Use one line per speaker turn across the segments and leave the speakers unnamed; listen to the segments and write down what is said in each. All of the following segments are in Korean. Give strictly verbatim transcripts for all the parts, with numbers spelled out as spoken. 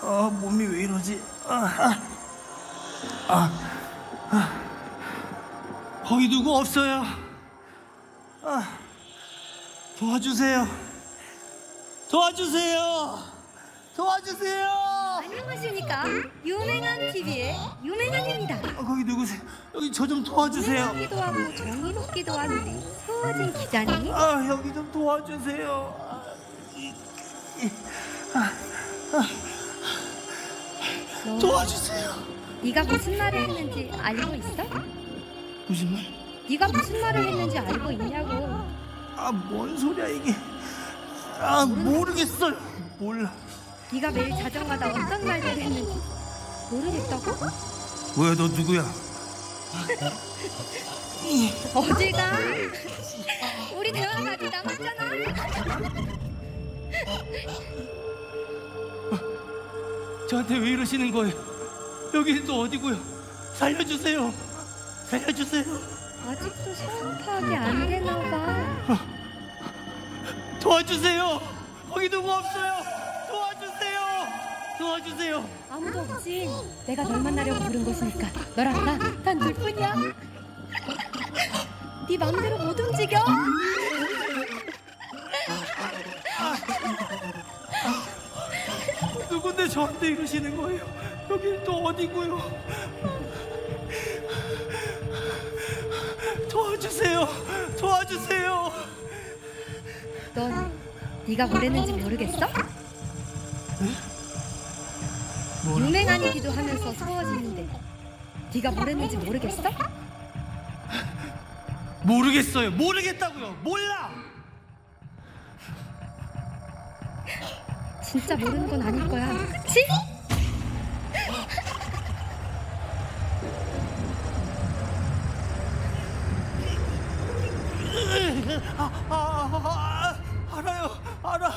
아, 몸이 왜 이러지? 아, 아, 아, 아. 거기 누구 없어요? 아, 도와주세요. 도와주세요. 도와주세요.
안녕하십니까. 유명한 티비의 유명한입니다.
아, 거기 누구세요? 여기 저 좀 도와주세요.
유명하기도 하고 정이 높기도 한 우리 서진 기자님.
아, 여기 좀 도와주세요. 아, 이, 이, 아, 아.
너,
도와주세요.
네가 무슨 말을 했는지 알고 있어?
무슨 말?
네가 무슨 말을 했는지 알고 있냐고.
아, 뭔 소리야 이게? 아, 모르겠어요. 몰라.
네가 매일 자정마다 어떤 말들을 했는지 모르겠다고?
뭐야, 너 누구야?
어딜 가? 우리 대화가 아직 남았잖아.
저한테 왜 이러시는 거예요? 여기는 또 어디고요? 살려주세요. 살려주세요.
아직도 상황 파악이 안 되나 봐.
도와주세요. 거기 누구 없어요. 도와주세요. 도와주세요.
아무도 없지. 내가 널 만나려고 부른 곳이니까 너랑 나, 난 둘뿐이야. 네 맘대로 못 움직여.
누군데 저한테 이러시는 거예요? 여기는 또 어디고요? 도와주세요. 도와주세요.
넌 네가 뭘 했는지 모르겠어?
뭐라?
유명한이기도 하면서 서워지는데 네가 뭘 했는지 모르겠어?
모르겠어요. 모르겠다고요. 몰라.
진짜 모르는 건 아닐 거야. 그치?
아, 아, 아, 아, 알아요. 알아.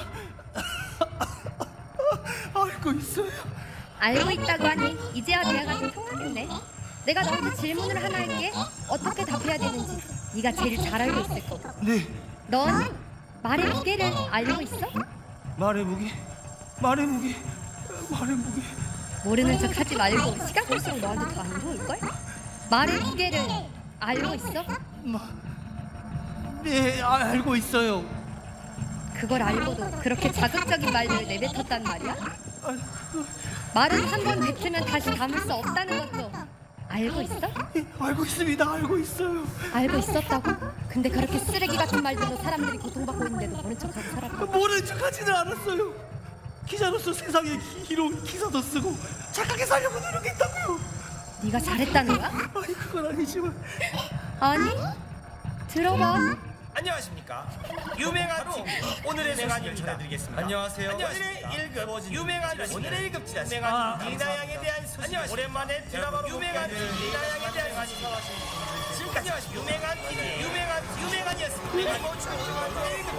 알고 있어요.
알고 있다고 하니 이제야 대화가 좀 통하겠네. 내가 너한테 질문을 하나 할게. 어떻게 답해야 되는지 네가 제일 잘 알고 있을 거고.
네.
넌 말의 무게를 알고 있어?
말의 무게. 말의 무게. 말의 무게.
모르는 척 하지 말고 시간 끌수록 너한테 더 안 좋을걸? 말의 무게를 알고 있어?
마, 네, 아, 알고 있어요.
그걸 알고도 그렇게 자극적인 말들을 내뱉었단 말이야?
아,
말은 한 번 뱉으면 다시 담을 수 없다는 것도 알고 있어?
네, 알고 있습니다. 알고 있어요.
알고 있었다고? 근데 그렇게 쓰레기 같은 말들로 사람들이 고통받고 있는데도 모른 척하고 살았다고?
모르는 척하지는 않았어요. 기자로서 세상에 이로운 기사도 쓰고 착하게 살려고 노력했다고요.
네가 잘했다는 거야?
아니, 그건 아니지만.
아니? 들어봐.
안녕하십니까. 유명한 티비 오늘의 맹한을 전해드리겠습니다.
안녕하세요.
오늘의 일급 유명한 오늘의 일급 지라시
아,
리나양에 대한 소식. 오랜만에 드라마로 유명한 티비 리나양에 대한 소식. 지금까지 유명한 티비 유명한 유명한이었습니다.